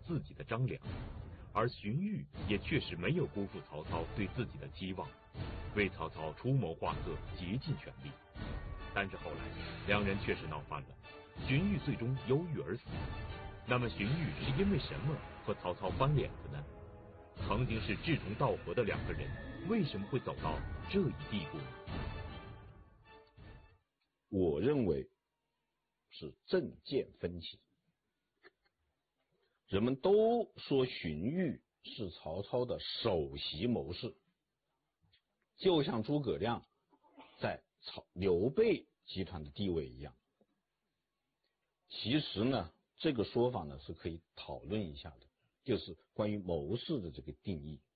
自己的张良，而荀彧也确实没有辜负曹操对自己的期望，为曹操出谋划策，竭尽全力。但是后来两人确实闹翻了，荀彧最终忧郁而死。那么荀彧是因为什么和曹操翻脸的呢？曾经是志同道合的两个人，为什么会走到这一地步呢？ 我认为是政见分歧。人们都说荀彧是曹操的首席谋士，就像诸葛亮在刘备集团的地位一样。其实呢，这个说法呢是可以讨论一下的，就是关于谋士的这个定义。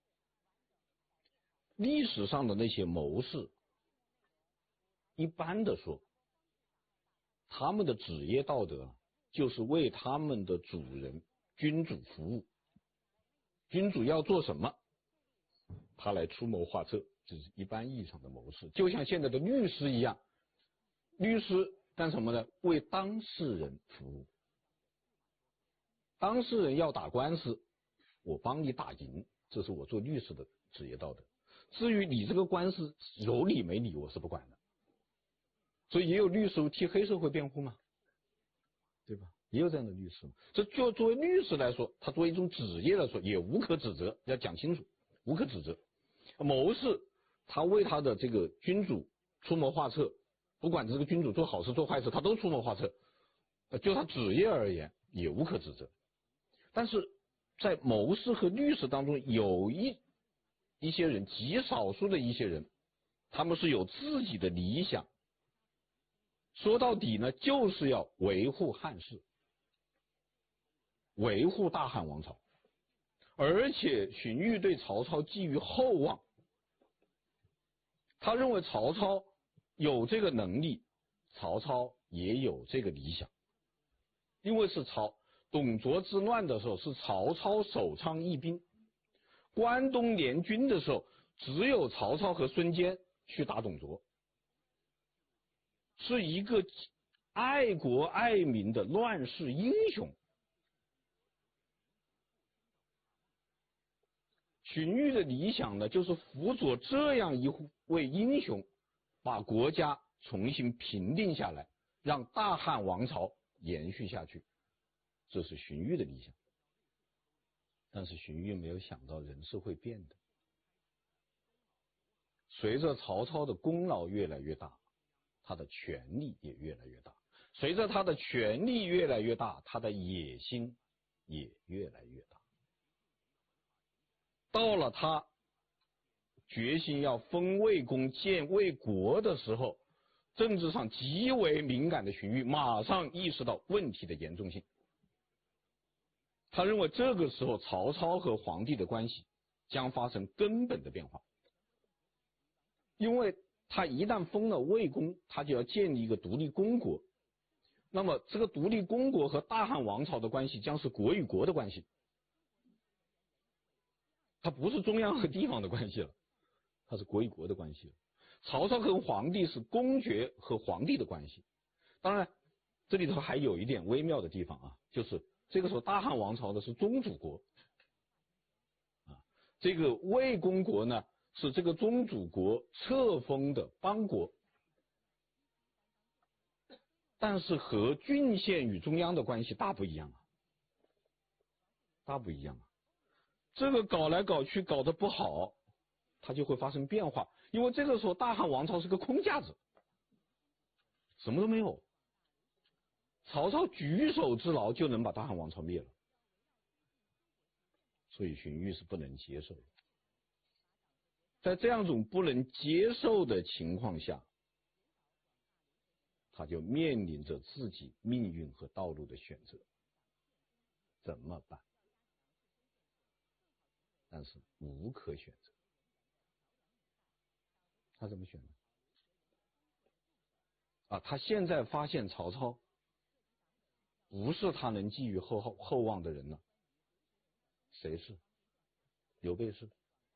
历史上的那些谋士，一般的说，他们的职业道德就是为他们的主人君主服务。君主要做什么，他来出谋划策，这是一般意义上的谋士。就像现在的律师一样，律师干什么呢？为当事人服务。当事人要打官司，我帮你打赢，这是我做律师的职业道德。至于你这个官司有理没理，我是不管的。所以也有律师替黑社会辩护嘛，对吧？也有这样的律师嘛。这就作为律师来说，他作为一种职业来说，也无可指责，要讲清楚，无可指责。谋士他为他的这个君主出谋划策，不管这个君主做好事做坏事，他都出谋划策，就他职业而言也无可指责。但是在谋士和律师当中，有一些人，极少数的一些人，他们是有自己的理想，说到底呢，就是要维护汉室，维护大汉王朝。而且荀彧对曹操寄予厚望，他认为曹操有这个能力，曹操也有这个理想。因为是董卓之乱的时候，是曹操首倡议兵，关东联军的时候，只有曹操和孙坚去打董卓，是一个爱国爱民的乱世英雄。荀彧的理想呢，就是辅佐这样一位英雄，把国家重新平定下来，让大汉王朝延续下去。这是荀彧的理想。但是荀彧没有想到人是会变的。随着曹操的功劳越来越大，他的权力也越来越大。随着他的权力越来越大，他的野心也越来越大。到了他决心要封魏公建魏国的时候，政治上极为敏感的荀彧马上意识到问题的严重性。他认为这个时候曹操和皇帝的关系将发生根本的变化，因为他一旦封了魏公，他就要建立一个独立公国，那么这个独立公国和大汉王朝的关系将是国与国的关系，它不是中央和地方的关系了，它是国与国的关系了。曹操跟皇帝是公爵和皇帝的关系。当然这里头还有一点微妙的地方啊，就是这个时候大汉王朝的是宗主国啊，这个魏公国呢是这个宗主国册封的邦国，但是和郡县与中央的关系大不一样啊，大不一样啊。这个搞来搞去搞得不好，它就会发生变化。因为这个时候大汉王朝是个空架子，什么都没有，曹操举手之劳就能把大汉王朝灭了，所以荀彧是不能接受的。在这样一种不能接受的情况下，他就面临着自己命运和道路的选择，怎么办？但是无可选择。他怎么选呢？他现在发现曹操不是他能寄予厚望的人了。谁是？刘备是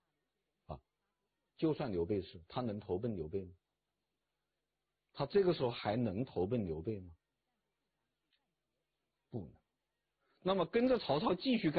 就算刘备是，他能投奔刘备吗？他这个时候还能投奔刘备吗？不能。那么跟着曹操继续干